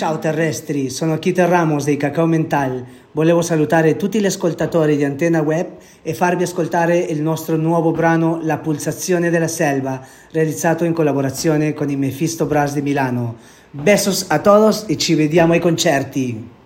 Ciao terrestri, sono Keith Ramos dei Cacao Mental. Volevo salutare tutti gli ascoltatori di Antenna Web e farvi ascoltare il nostro nuovo brano La pulsazione della selva, realizzato in collaborazione con i Mephisto Brass di Milano. Besos a todos e ci vediamo ai concerti!